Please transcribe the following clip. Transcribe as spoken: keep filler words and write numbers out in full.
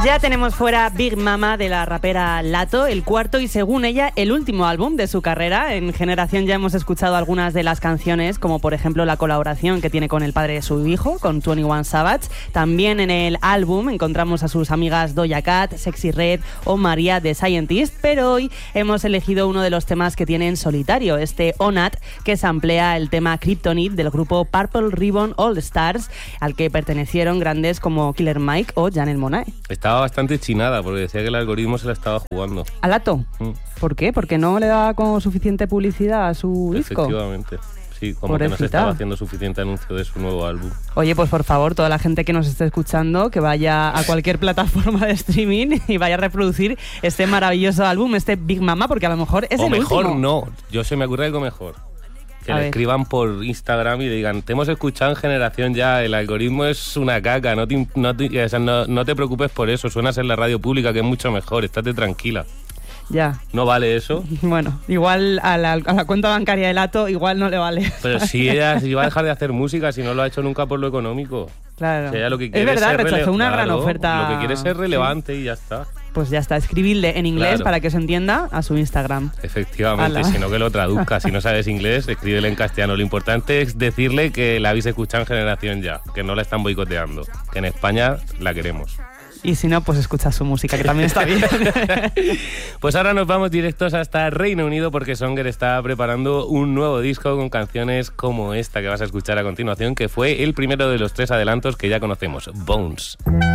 Ya tenemos fuera Big Mama de la rapera Latto, el cuarto y según ella el último álbum de su carrera. En Generación ya hemos escuchado algunas de las canciones, como por ejemplo la colaboración que tiene con el padre de su hijo, con veintiuno Savage. También en el álbum encontramos a sus amigas Doja Cat, Sexy Red o María The Scientist, pero hoy hemos elegido uno de los temas que tiene en solitario, este Onat, que samplea el tema Kryptonite del grupo Purple Ribbon All Stars, al que pertenecieron grandes como Killer Mike o Janelle Monáe. Estaba bastante chinada porque decía que el algoritmo se la estaba jugando. ¿A Latto? Mm. ¿Por qué? ¿Porque no le daba como suficiente publicidad a su disco? Efectivamente. Sí, como Pobrecita. Que no se estaba haciendo suficiente anuncio de su nuevo álbum. Oye, pues por favor, toda la gente que nos esté escuchando, que vaya a cualquier plataforma de streaming y vaya a reproducir este maravilloso álbum, este Big Mama, porque a lo mejor es o el mejor último. no, yo se me ocurre algo mejor. Que a le ver. escriban por Instagram y le digan, te hemos escuchado en Generación ya, el algoritmo es una caca, no te, no te, o sea, no, no te preocupes por eso, suenas en la radio pública que es mucho mejor, estate tranquila. Ya. ¿No vale eso? Bueno, igual a la, a la cuenta bancaria de Latto igual no le vale. Pero si ella si va a dejar de hacer música, si no lo ha hecho nunca por lo económico. Claro. O sea, ella lo que quiere es verdad, es ser rechazó rele- una claro, gran oferta. Lo que quiere es ser relevante sí. Y ya está. Pues ya está, escribirle en inglés Claro. para que se entienda a su Instagram. Efectivamente, Ala. si no que lo traduzca. Si no sabes inglés, escríbele en castellano. Lo importante es decirle que la habéis escuchado en Generación ya, que no la están boicoteando, que en España la queremos. Y si no, pues escucha su música, que también está bien. Pues ahora nos vamos directos hasta Reino Unido porque Songer está preparando un nuevo disco con canciones como esta que vas a escuchar a continuación, que fue el primero de los tres adelantos que ya conocemos, Bones.